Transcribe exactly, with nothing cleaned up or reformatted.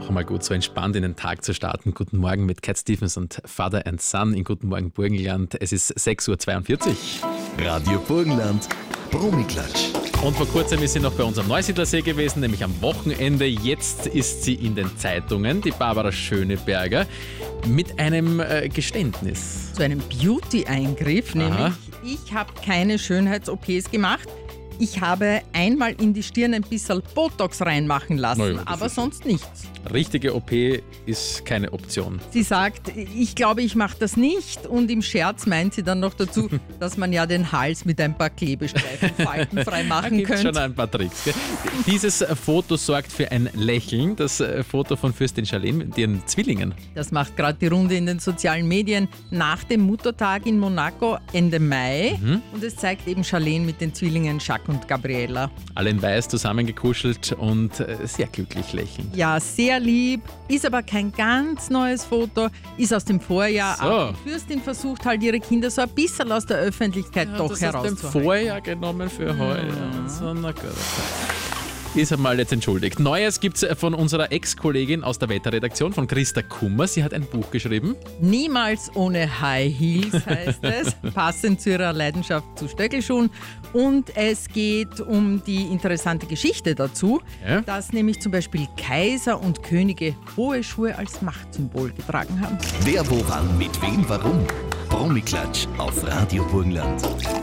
auch einmal gut, so entspannt in den Tag zu starten. Guten Morgen mit Cat Stevens und Father and Son in Guten Morgen Burgenland. Es ist sechs Uhr zweiundvierzig. Radio Burgenland, Bromiklatsch. Und vor kurzem ist sie noch bei uns am Neusiedlersee gewesen, nämlich am Wochenende. Jetzt ist sie in den Zeitungen, die Barbara Schöneberger, mit einem äh, Geständnis. Zu einem Beauty-Eingriff, nämlich ich habe keine Schönheits-O Ps gemacht. Ich habe einmal in die Stirn ein bisschen Botox reinmachen lassen, Na ja, das aber ist- sonst nichts. Richtige O P ist keine Option. Sie sagt, ich glaube, ich mache das nicht, und im Scherz meint sie dann noch dazu, dass man ja den Hals mit ein paar Klebestreifen faltenfrei Da machen gibt es schon könnte. ein paar Tricks. Gell? Dieses äh, Foto sorgt für ein Lächeln. Das äh, Foto von Fürstin Charlene mit ihren Zwillingen. Das macht gerade die Runde in den sozialen Medien nach dem Muttertag in Monaco Ende Mai. Und es zeigt eben Charlene mit den Zwillingen Jacques und Gabriela. Alle in weiß zusammengekuschelt und äh, sehr glücklich lächeln. Ja, sehr lieb, ist aber kein ganz neues Foto, ist aus dem Vorjahr. So. Aber die Fürstin versucht halt ihre Kinder so ein bisschen aus der Öffentlichkeit doch das aus dem herauszuhalten. Vorjahr genommen für heuer. So, na gut. Ist einmal jetzt entschuldigt. Neues gibt es von unserer Ex-Kollegin aus der Wetterredaktion, von Christa Kummer. Sie hat ein Buch geschrieben. Niemals ohne High Heels heißt es, passend zu ihrer Leidenschaft zu Stöckelschuhen. Und es geht um die interessante Geschichte dazu, Ja. dass nämlich zum Beispiel Kaiser und Könige hohe Schuhe als Machtsymbol getragen haben. Wer, wo, wann, mit wem, warum? Bromiklatsch auf Radio Burgenland.